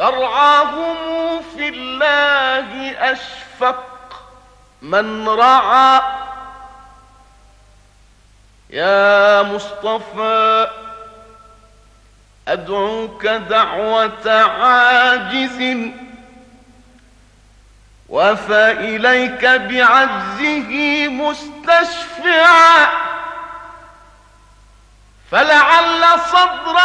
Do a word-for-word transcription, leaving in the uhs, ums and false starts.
يرعاهم في الله أشفق من رعى. يا مصطفى أدعوك دعوة عاجز، وفإليك بعجزه مستشفعا، فلعل صدر